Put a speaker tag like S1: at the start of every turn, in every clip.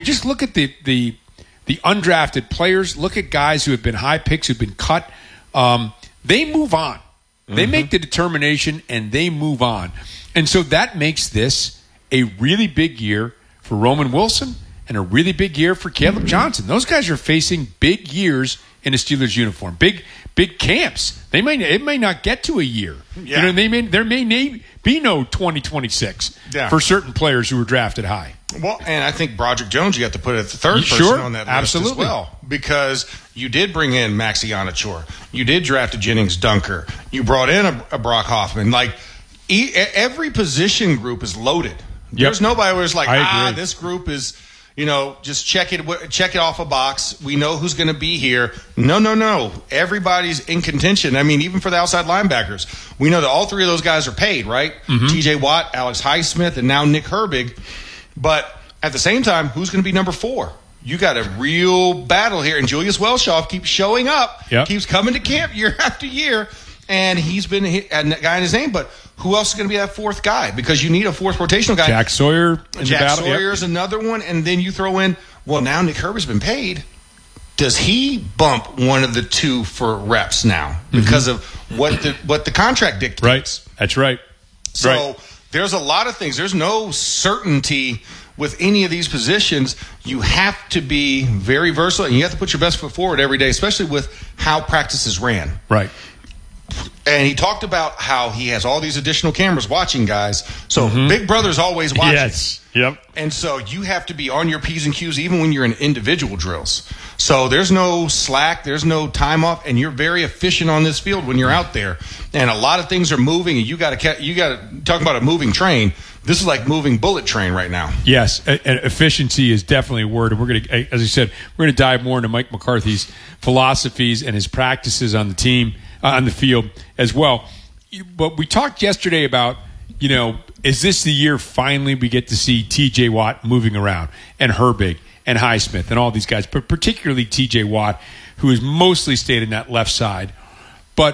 S1: Just look at the undrafted players. Look at guys who have been high picks, who've been cut. They move on. They make the determination, and they move on. And so that makes this a really big year for Roman Wilson and a really big year for Caleb Johnson. Those guys are facing big years in a Steelers uniform, big camps. It may not get to a year.
S2: Yeah.
S1: There may be no 2026 for certain players who were drafted high.
S2: Well, and I think Broderick Jones, you have to put it the third person on that list as well, because you did bring in Maxi Onachor. You did draft a Jennings Dunker. You brought in a Brock Hoffman. Like, every position group is loaded. There's nobody where it's like, this group is, just check it off a box. We know who's going to be here. No. Everybody's in contention. I mean, even for the outside linebackers, we know that all three of those guys are paid, right? TJ Watt, Alex Highsmith, and now Nick Herbig. But at the same time, who's going to be number 4? You got a real battle here. And Julius Welshoff keeps showing up, keeps coming to camp year after year, and he's been a guy in his name. But who else is going to be that fourth guy? Because you need a fourth rotational guy.
S1: Jack Sawyer in the battle.
S2: Jack Sawyer's another one. And then you throw in, now Nick Herbig's been paid. Does he bump one of the two for reps now because of what the contract dictates?
S1: Right. That's right.
S2: So there's a lot of things. There's no certainty with any of these positions. You have to be very versatile, and you have to put your best foot forward every day, especially with how practices ran.
S1: Right.
S2: And he talked about how he has all these additional cameras watching guys. So Big Brother's always watching.
S1: Yes. Yep.
S2: And so you have to be on your P's and Q's even when you're in individual drills. So there's no slack, there's no time off, and you're very efficient on this field when you're out there. And a lot of things are moving, and you got to talk about a moving train. This is like moving bullet train right now.
S1: Yes, and efficiency is definitely a word. And we're going to, as I said, we're going to dive more into Mike McCarthy's philosophies and his practices on the team, on the field as well. But we talked yesterday about, is this the year finally we get to see T.J. Watt moving around, and Herbig and Highsmith and all these guys, but particularly T.J. Watt, who has mostly stayed in that left side. But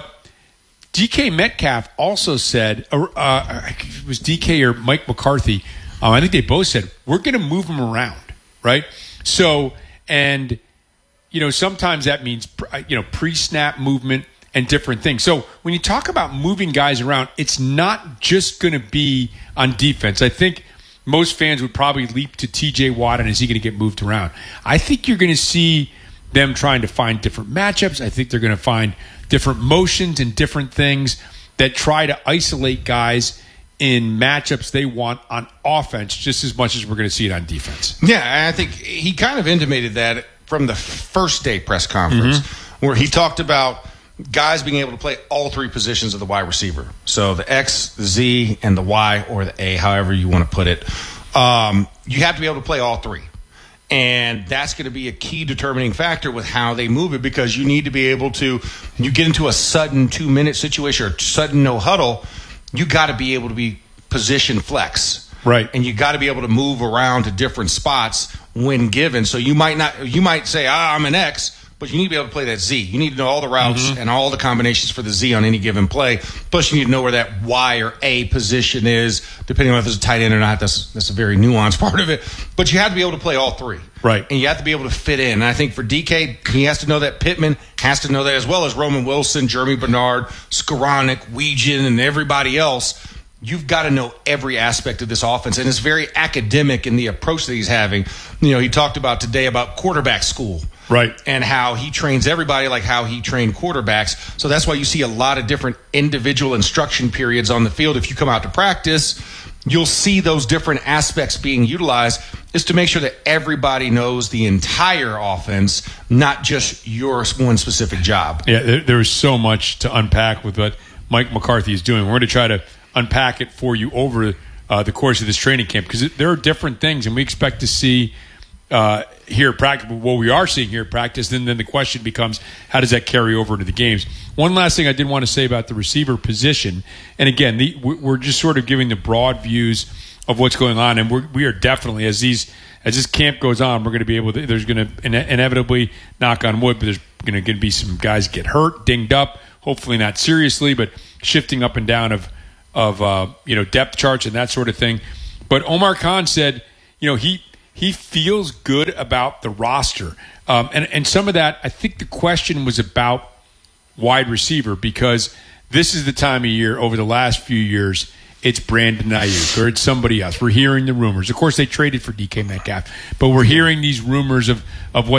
S1: DK Metcalf also said, it was DK or Mike McCarthy, I think they both said, we're going to move him around, right? So, and, sometimes that means, pre-snap movement and different things. So when you talk about moving guys around, it's not just going to be on defense. I think most fans would probably leap to TJ Watt and is he going to get moved around? I think you're going to see them trying to find different matchups. I think they're going to find different motions and different things that try to isolate guys in matchups they want on offense just as much as we're going to see it on defense.
S2: Yeah, I think he kind of intimated that from the first day press conference where he talked about guys being able to play all three positions of the wide receiver. So the X, the Z, and the Y, or the A, however you want to put it. You have to be able to play all three. And that's going to be a key determining factor with how they move it, because you need to be able to, you get into a sudden 2-minute situation or sudden no huddle, you got to be able to be position flex.
S1: Right.
S2: And you got to be able to move around to different spots when given. So you might say, I'm an X, but you need to be able to play that Z. You need to know all the routes and all the combinations for the Z on any given play. Plus, you need to know where that Y or A position is, depending on if it's a tight end or not. That's a very nuanced part of it. But you have to be able to play all three.
S1: Right.
S2: And you have to be able to fit in. And I think for DK, he has to know that. Pittman has to know that, as well as Roman Wilson, Jeremy Bernard, Skoranek, Weegan, and everybody else. You've got to know every aspect of this offense. And it's very academic in the approach that he's having. He talked about today about quarterback school.
S1: Right.
S2: And how he trains everybody like how he trained quarterbacks. So that's why you see a lot of different individual instruction periods on the field. If you come out to practice, you'll see those different aspects being utilized, is to make sure that everybody knows the entire offense, not just your one specific job.
S1: Yeah, there's so much to unpack with what Mike McCarthy is doing. We're going to try to unpack it for you over the course of this training camp, because there are different things, and we expect to see here at practice, what we are seeing here at practice, then the question becomes, how does that carry over to the games? One last thing I did want to say about the receiver position, and again, we're just sort of giving the broad views of what's going on, and we are definitely, as this camp goes on, we're going to be able to, there's going to inevitably, knock on wood, but there's going to be some guys get hurt, dinged up, hopefully not seriously, but shifting up and down of depth charts and that sort of thing. But Omar Khan said, he he feels good about the roster. And some of that, I think the question was about wide receiver, because this is the time of year over the last few years, it's Brandon Ayuk or it's somebody else. We're hearing the rumors. Of course, they traded for DK Metcalf, but we're hearing these rumors of what